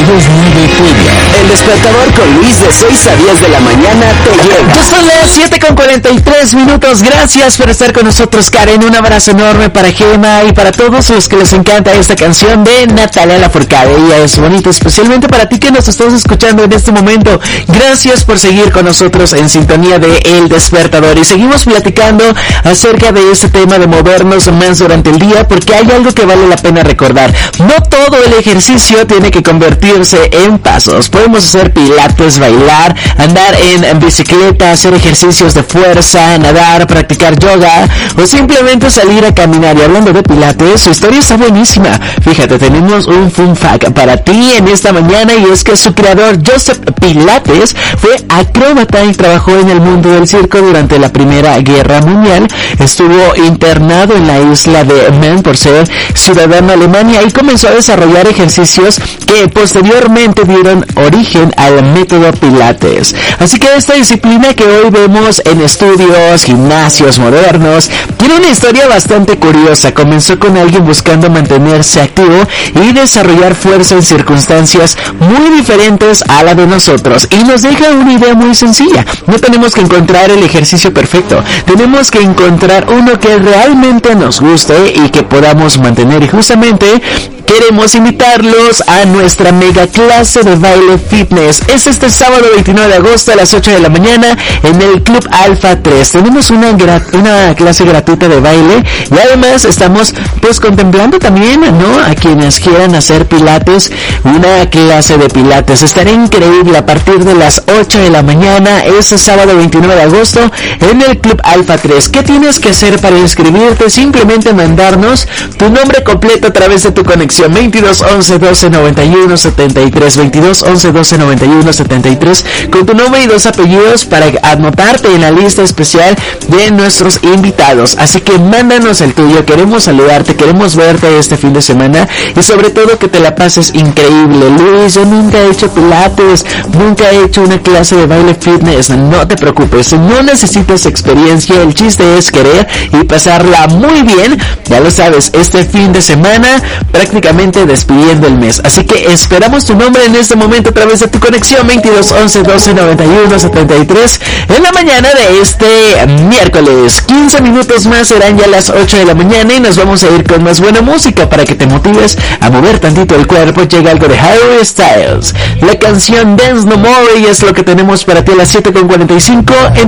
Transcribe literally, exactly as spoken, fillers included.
dos nueve Puebla. El despertador con Luis de seis a diez de la mañana te llega. Ya son las siete con cuarenta y tres minutos. Gracias por estar con nosotros, Karen. Un abrazo enorme para Gema y para todos los que les encanta esta canción de Natalia Lafourcade. Ella es bonita, especialmente para ti que nos estás escuchando en este momento. Gracias por seguir con nosotros en sintonía de El Despertador. Y seguimos platicando acerca de este tema de movernos más durante el día, porque hay algo que vale la pena recordar. No todo el ejercicio tiene que convertirse en pasos. Podemos hacer pilates, bailar, andar en, en bicicleta, hacer ejercicios de fuerza, nadar, practicar yoga o simplemente salir a caminar. Y hablando de pilates, su historia está buenísima. Fíjate, tenemos un fun fact para ti en esta mañana, y es que su creador, Joseph Pilates, fue acróbata y trabajó en el mundo del circo durante la Primera Guerra Mundial. Estuvo internado en la isla de Man por ser ciudadano alemán, y ahí comenzó a desarrollar ejercicios que posteriormente dieron origen al método Pilates. Así que esta disciplina que hoy vemos en estudios, gimnasios modernos, tiene una historia bastante curiosa. Comenzó con alguien buscando mantenerse activo y desarrollar fuerza en circunstancias muy diferentes a la de nosotros, y nos deja una idea muy sencilla. No tenemos que encontrar el ejercicio perfecto, tenemos que encontrar uno que realmente nos guste y que podamos mantener, y justamente queremos invitarlos a nuestra mega clase de baile fitness. Es este sábado veintinueve de agosto a las ocho de la mañana en el Club Alfa tres. Tenemos una, grat- una clase gratuita de baile, y además estamos pues contemplando también, ¿no?, a quienes quieran hacer pilates, una clase de pilates. Estará increíble a partir de las ocho de la mañana, ese sábado veintinueve de agosto en el Club Alfa tres. ¿Qué tienes que hacer para inscribirte? Simplemente mandarnos tu nombre completo a través de tu conexión veintidós once doce noventa y uno setenta y tres, veintidós once doce noventa y uno setenta y tres, con tu nombre y dos apellidos para anotarte en la lista especial de nuestros invitados. Así que mándanos el tuyo, queremos saludarte, queremos verte este fin de semana, y sobre todo que te la pases increíble. Luis, yo nunca he hecho pilates, nunca he hecho una clase de baile fitness. No te preocupes, no necesitas experiencia, el chiste es querer y pasarla muy bien. Ya lo sabes, este fin de semana prácticamente despidiendo el mes, así que esperamos tu nombre en este momento a través de tu conexión veintidós once doce noventa y uno setenta y tres en la mañana de este miércoles. quince minutos más serán ya las ocho de la mañana, y nos vamos a ir con más buena música para que te motives a mover tantito el cuerpo. Llega algo de Harry Styles, la canción Dance No More, y es lo que tenemos para ti a las siete con cuarenta y cinco en